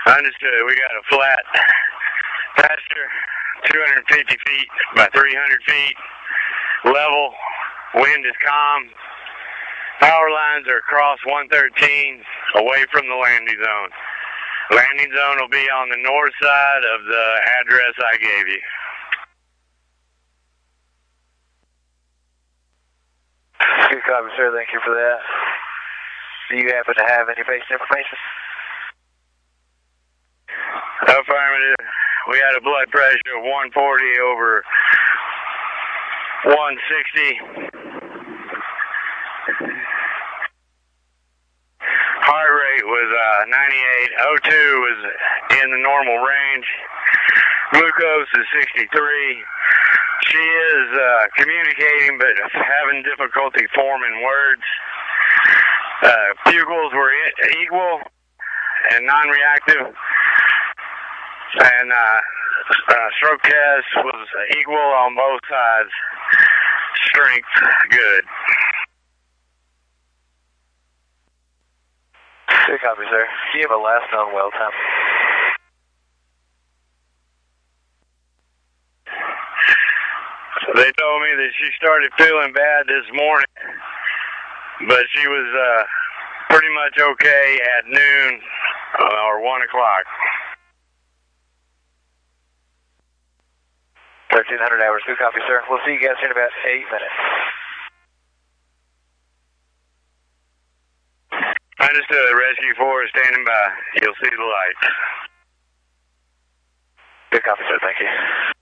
Understood. We got a flat pasture, 250 feet by 300 feet, level, wind is calm, power lines are across 113 away from the landing zone. Landing zone will be on the north side of the address I gave you. Good copy, sir. Thank you for that. Do you happen to have any patient information? Affirmative. We had a blood pressure of 140 over 160. Heart rate was 98. O2 was in the normal range. Glucose is 63. She is communicating but having difficulty forming words. Pupils were equal and non-reactive. And stroke test was equal on both sides. Strength, good. Good copy, sir. Do you have a last known well time? They told me that she started feeling bad this morning, but she was pretty much okay at noon or 1 o'clock. 1300 hours. Good copy, sir. We'll see you guys in about 8 minutes. Understood. Rescue 4 is standing by. You'll see the lights. Good copy, sir. Thank you.